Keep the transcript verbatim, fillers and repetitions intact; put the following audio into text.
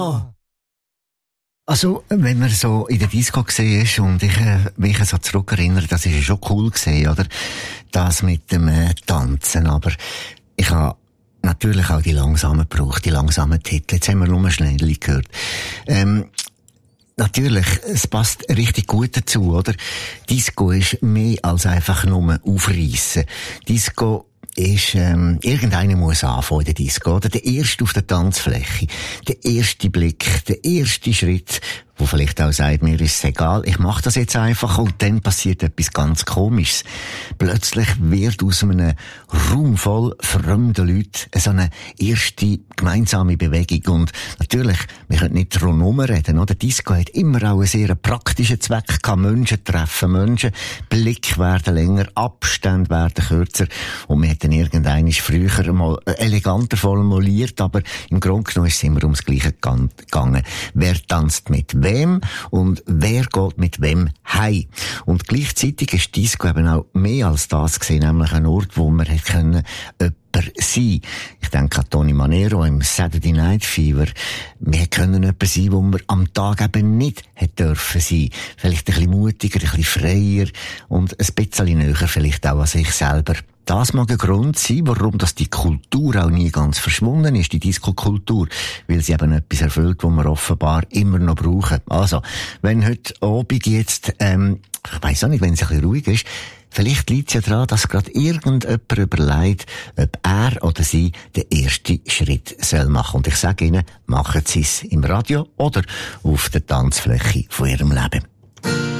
Also, wenn man so in der Disco gesehen ist und ich äh, mich so zurückerinnere, das ist ja schon cool gesehen, oder? Das mit dem äh, Tanzen, aber ich habe natürlich auch die langsamen gebraucht, die langsamen Titel. Jetzt haben wir nur schnell gehört. Ähm, Natürlich, es passt richtig gut dazu, oder? Disco ist mehr als einfach nur aufreissen. Disco ist, ähm, irgendeiner muss anfangen in der Disco, oder? Der erste auf der Tanzfläche. Der erste Blick, der erste Schritt, wo vielleicht auch sagt, mir ist es egal, ich mache das jetzt einfach, und dann passiert etwas ganz Komisches. Plötzlich wird aus einem Raum voll fremder Leute so eine erste gemeinsame Bewegung. Und natürlich, wir können nicht darum reden, oder? Disco hat immer auch einen sehr praktischen Zweck gehabt. Menschen treffen Menschen, Blick werden länger, Abstände werden kürzer, und wir hätten irgendwann früher mal eleganter formuliert, aber im Grunde genommen ist es immer ums Gleiche gegangen. Wer tanzt mit wem und wer geht mit wem heim? Und gleichzeitig ist Disco eben auch mehr als das gesehen, nämlich ein Ort, wo man hätte können jemand sein. Ich denke an Tony Manero im Saturday Night Fever. Wir können jemand sein, wo wir am Tag eben nicht hätte dürfen sein. Vielleicht ein bisschen mutiger, ein bisschen freier und ein bisschen näher vielleicht auch an sich selber. Das mag ein Grund sein, warum das die Kultur auch nie ganz verschwunden ist, die Disco-Kultur, weil sie eben etwas erfüllt, was wir offenbar immer noch brauchen. Also, wenn heute Abend jetzt, ähm, ich weiss auch nicht, wenn es ein bisschen ruhig ist, vielleicht liegt es ja daran, dass gerade irgendjemand überlegt, ob er oder sie den ersten Schritt soll machen. Und ich sage Ihnen, machen Sie es im Radio oder auf der Tanzfläche von Ihrem Leben.